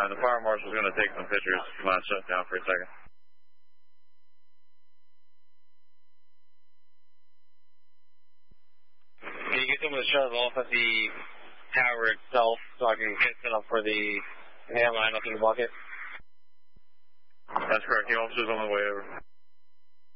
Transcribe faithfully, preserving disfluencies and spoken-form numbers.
line. The fire marshal's going to take some pictures. Come on, shut down for a second. Can you get some of the shuttles off at the tower itself so I can get set up for the hand line up in the bucket? That's correct. The officer's on the way over.